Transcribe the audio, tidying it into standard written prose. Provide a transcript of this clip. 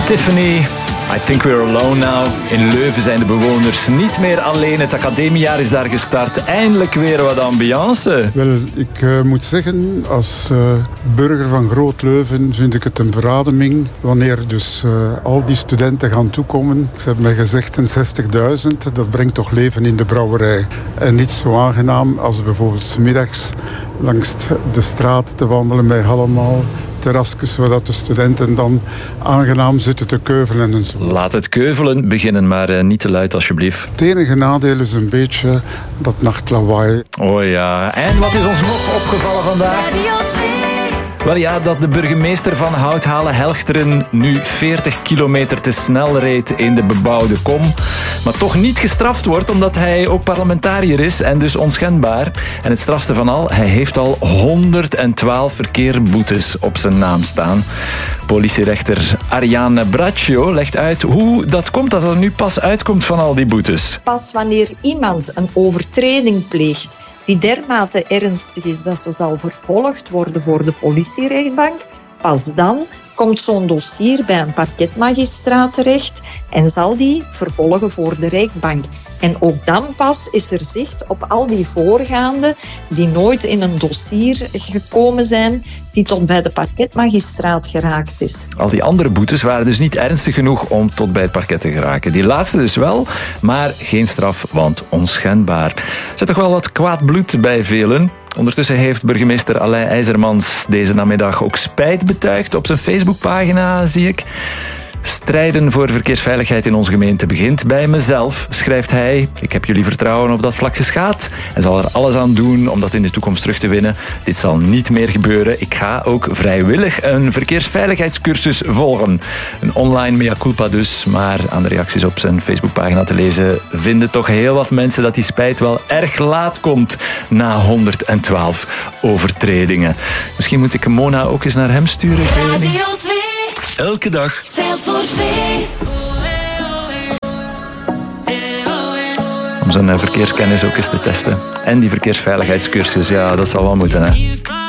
Tiffany, I think we're alone now. In Leuven zijn de bewoners niet meer alleen. Het academiejaar is daar gestart. Eindelijk weer wat ambiance. Wel, ik moet zeggen, als burger van Groot Leuven vind ik het een verademing wanneer dus al die studenten gaan toekomen. Ze hebben mij gezegd een 60.000, dat brengt toch leven in de brouwerij. En niet zo aangenaam als bijvoorbeeld 's middags langs de straat te wandelen met allemaal terrasjes waar de studenten dan aangenaam zitten te keuvelen en zo. Laat het keuvelen beginnen, maar niet te luid alsjeblieft. Het enige nadeel is een beetje dat nachtlawaai. Oh ja, en wat is ons nog opgevallen vandaag? Wel ja, dat de burgemeester van Houthalen-Helchteren nu 40 kilometer te snel reed in de bebouwde kom. Maar toch niet gestraft wordt omdat hij ook parlementariër is en dus onschendbaar. En het strafste van al, hij heeft al 112 verkeersboetes op zijn naam staan. Politierechter Ariane Braccio legt uit hoe dat komt dat er nu pas uitkomt van al die boetes. Pas wanneer iemand een overtreding pleegt die dermate ernstig is dat ze zal vervolgd worden voor de politierechtbank, pas dan komt zo'n dossier bij een parketmagistraat terecht en zal die vervolgen voor de rechtbank. En ook dan pas is er zicht op al die voorgaande die nooit in een dossier gekomen zijn, die tot bij de parketmagistraat geraakt is. Al die andere boetes waren dus niet ernstig genoeg om tot bij het parket te geraken. Die laatste dus wel, maar geen straf, want onschendbaar. Er zit toch wel wat kwaad bloed bij velen. Ondertussen heeft burgemeester Alain IJzermans deze namiddag ook spijt betuigd op zijn Facebookpagina, zie ik. Strijden voor verkeersveiligheid in onze gemeente begint bij mezelf, schrijft hij. Ik heb jullie vertrouwen op dat vlak geschaad en zal er alles aan doen om dat in de toekomst terug te winnen. Dit zal niet meer gebeuren. Ik ga ook vrijwillig een verkeersveiligheidscursus volgen. Een online mea culpa dus, maar aan de reacties op zijn Facebookpagina te lezen vinden toch heel wat mensen dat die spijt wel erg laat komt na 112 overtredingen. Misschien moet ik Mona ook eens naar hem sturen. Ik weet het niet. Elke dag telt voor 2. Om zijn verkeerskennis ook eens te testen. En die verkeersveiligheidscursus, ja, dat zal wel moeten, hè.